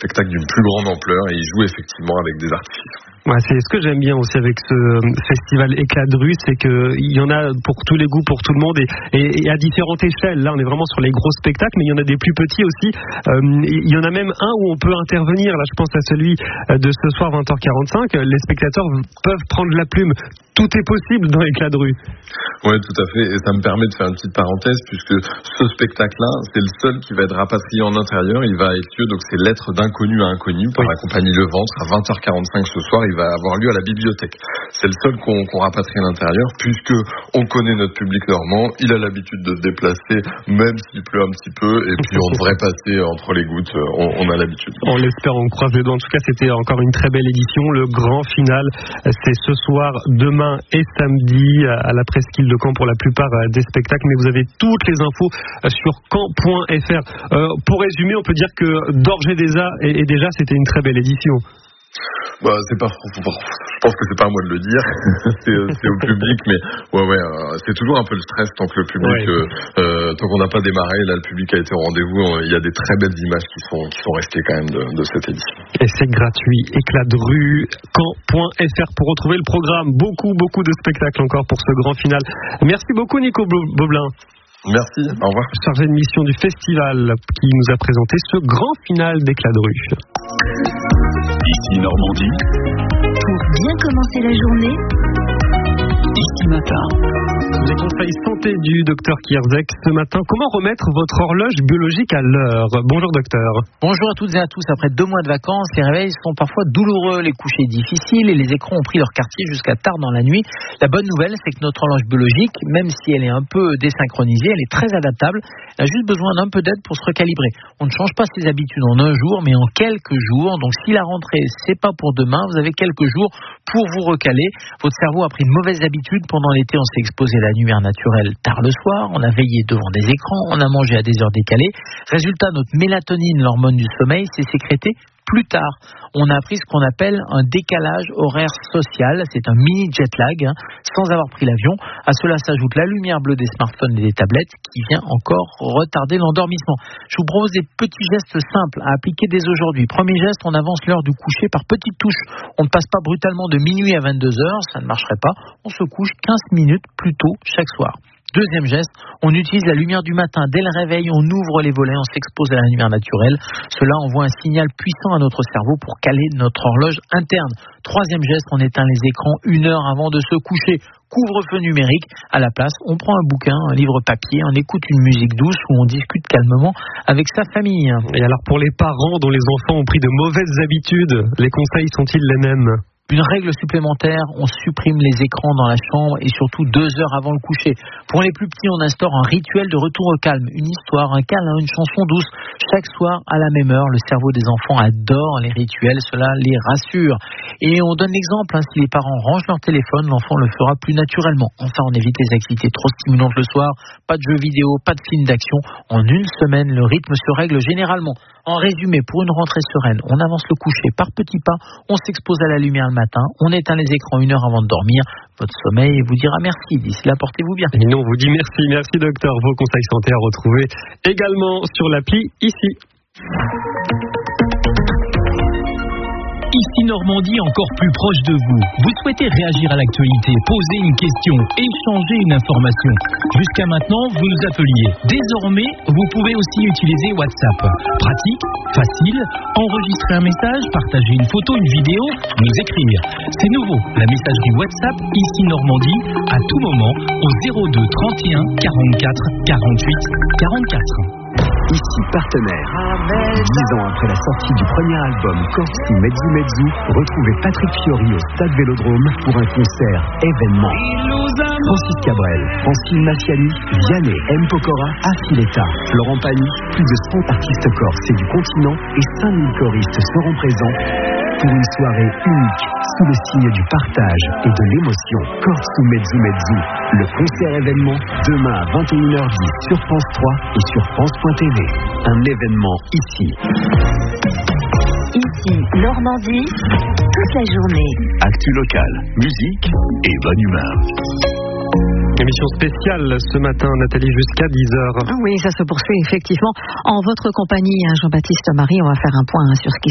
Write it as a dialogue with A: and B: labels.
A: spectacle d'une plus grande ampleur et ils jouent effectivement avec des artifices.
B: Ouais, c'est ce que j'aime bien aussi avec ce festival Éclat de rue, c'est qu'il y en a pour tous les goûts, pour tout le monde et à différentes échelles. Là, on est vraiment sur les gros spectacles, mais il y en a des plus petits aussi. Il y en a même un où on peut intervenir. Là, je pense à celui de ce soir 20h45. Les spectateurs peuvent prendre la plume. Tout est possible dans Éclat de rue.
A: Oui, tout à fait. Et ça me permet de faire une petite parenthèse, puisque ce spectacle-là, c'est le seul qui va être rapatrié en intérieur. Il va être lieu, donc c'est Lettres d'inconnu à inconnu par la compagnie Le Ventre à 20h45 ce soir. Il va avoir lieu à la bibliothèque. C'est le seul qu'on rapatrie à l'intérieur, puisque on connaît notre public normand. Il a l'habitude de se déplacer, même s'il pleut un petit peu. Et puis on devrait passer entre les gouttes. On a l'habitude.
B: On l'espère, on croise les doigts. En tout cas, c'était encore une très belle édition. Le grand final, c'est ce soir, demain et samedi à la Presqu'île de Caen pour la plupart des spectacles, mais vous avez toutes les infos sur caen.fr. Pour résumer, on peut dire que d'ores et déjà c'était une très belle édition.
A: Je pense que c'est pas à moi de le dire, c'est au public, mais c'est toujours un peu le stress tant que le public, tant qu'on n'a pas démarré, là le public a été au rendez-vous. Il y a des très belles images qui sont restées quand même de cette édition.
B: Et c'est gratuit, Éclat de rue, caen.fr pour retrouver le programme. Beaucoup de spectacles encore pour ce grand final. Merci beaucoup Nico Boblin.
A: Merci, au revoir.
B: Chargé de mission du festival qui nous a présenté ce grand final d'Éclat de rue.
C: Ici Normandie.
D: Pour bien commencer la journée,
C: Ici Matin.
B: Les conseils santé du docteur Kierzek ce matin. Comment remettre votre horloge biologique à l'heure? Bonjour docteur.
E: Bonjour à toutes et à tous. Après 2 mois de vacances, les réveils sont parfois douloureux, les couchers difficiles et les écrans ont pris leur quartier jusqu'à tard dans la nuit. La bonne nouvelle, c'est que notre horloge biologique, même si elle est un peu désynchronisée, elle est très adaptable. Elle a juste besoin d'un peu d'aide pour se recalibrer. On ne change pas ses habitudes en un jour, mais en quelques jours. Donc si la rentrée, c'est pas pour demain, vous avez quelques jours pour vous recaler. Votre cerveau a pris de mauvaises habitudes. Pendant l'été, on s'est exposé à la lumière naturelle tard le soir, on a veillé devant des écrans, on a mangé à des heures décalées. Résultat, notre mélatonine, l'hormone du sommeil, s'est sécrétée plus tard. On a appris ce qu'on appelle un décalage horaire social, c'est un mini jet lag, sans avoir pris l'avion. À cela s'ajoute la lumière bleue des smartphones et des tablettes qui vient encore retarder l'endormissement. Je vous propose des petits gestes simples à appliquer dès aujourd'hui. Premier geste, on avance l'heure du coucher par petites touches. On ne passe pas brutalement de minuit à 22h, ça ne marcherait pas. On se couche 15 minutes plus tôt chaque soir. Deuxième geste, on utilise la lumière du matin. Dès le réveil, on ouvre les volets, on s'expose à la lumière naturelle. Cela envoie un signal puissant à notre cerveau pour caler notre horloge interne. Troisième geste, on éteint les écrans 1 heure avant de se coucher. Couvre-feu numérique. À la place, on prend un bouquin, un livre papier, on écoute une musique douce ou on discute calmement avec sa famille.
B: Et alors pour les parents dont les enfants ont pris de mauvaises habitudes, les conseils sont-ils les mêmes ?
E: Une règle supplémentaire, on supprime les écrans dans la chambre et surtout 2 heures avant le coucher. Pour les plus petits, on instaure un rituel de retour au calme, une histoire, un câlin, une chanson douce. Chaque soir, à la même heure, le cerveau des enfants adore les rituels, cela les rassure. Et on donne l'exemple, si les parents rangent leur téléphone, l'enfant le fera plus naturellement. Enfin, on évite les activités trop stimulantes le soir, pas de jeux vidéo, pas de films d'action. En 1 semaine, le rythme se règle généralement. En résumé, pour une rentrée sereine, on avance le coucher par petits pas, on s'expose à la lumière le matin, on éteint les écrans 1 heure avant de dormir. Votre sommeil vous dira merci. D'ici là, portez-vous bien.
B: Et nous, on vous dit merci docteur. Vos conseils santé à retrouver également sur l'appli ici.
C: Ici Normandie, encore plus proche de vous. Vous souhaitez réagir à l'actualité, poser une question, échanger une information. Jusqu'à maintenant, vous nous appeliez. Désormais, vous pouvez aussi utiliser WhatsApp. Pratique, facile, enregistrer un message, partager une photo, une vidéo, nous écrire. C'est nouveau, la messagerie WhatsApp, ici Normandie, à tout moment, au 02 31 44 48 44.
F: Ici partenaire. 10 ans après la sortie du premier album Corsu Mezzu Mezzu, retrouvez Patrick Fiori au Stade Vélodrome pour un concert événement. Francis Cabrel, Francine Massiani, Vianney, M. Pokora, Affiletta, Florent Pagny, plus de 100 artistes corses et du continent et 5000 choristes seront présents pour une soirée unique sous le signe du partage et de l'émotion. Corsu Mezzu Mezzu, le concert événement demain à 21h10 sur France 3 et sur France.tv. Un événement ici.
D: Ici Normandie, toute la journée.
C: Actu locale, musique et bonne humeur.
B: Émission spéciale ce matin, Nathalie, jusqu'à 10h.
G: Oui, ça se poursuit effectivement en votre compagnie, Jean-Baptiste Marie. On va faire un point sur ce qui